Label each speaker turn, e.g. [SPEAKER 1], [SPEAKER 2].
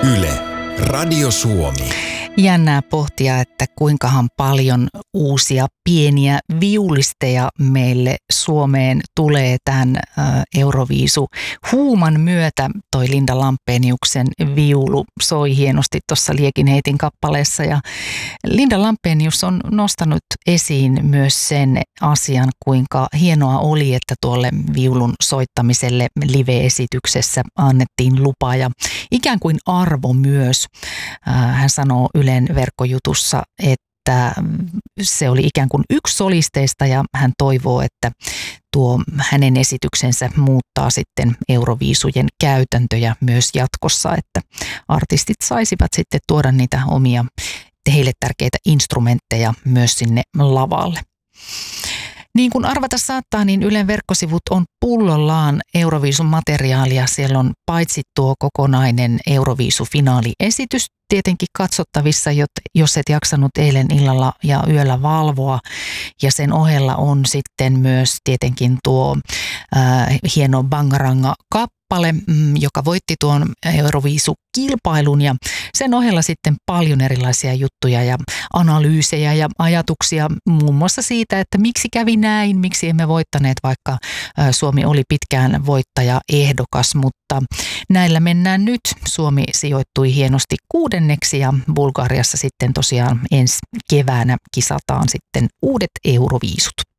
[SPEAKER 1] Yle, Radio Suomi.
[SPEAKER 2] Jännää pohtia, että kuinkahan paljon uusia pieniä viulisteja meille Suomeen tulee tämän Euroviisu-huuman myötä. Toi Linda Lampeniuksen viulu soi hienosti tuossa Liekinheitin kappaleessa. Ja Linda Lampenius on nostanut esiin myös sen asian, kuinka hienoa oli, että tuolle viulun soittamiselle live-esityksessä annettiin lupa ja ikään kuin arvo myös. Hän sanoo Ylen verkkojutussa, että se oli ikään kuin yksi solisteista ja hän toivoo, että tuo hänen esityksensä muuttaa sitten Euroviisujen käytäntöjä myös jatkossa, että artistit saisivat sitten tuoda niitä omia heille tärkeitä instrumentteja myös sinne lavalle. Niin kuin arvata saattaa, niin Ylen verkkosivut on pullollaan Euroviisun materiaalia. Siellä on paitsi tuo kokonainen Euroviisu-finaaliesitys tietenkin katsottavissa, jos et jaksanut eilen illalla ja yöllä valvoa. Ja sen ohella on sitten myös tietenkin tuo hieno Bangaranga-kappale, joka voitti tuon Euroviisu-kilpailun. Ja sen ohella sitten paljon erilaisia juttuja ja analyysejä ja ajatuksia muun muassa siitä, että miksi kävi näin, miksi emme voittaneet, vaikka Suomi oli pitkään voittajaehdokas, mutta näillä mennään nyt. Suomi sijoittui hienosti 6. ja Bulgariassa sitten tosiaan ensi keväänä kisataan sitten uudet Euroviisut.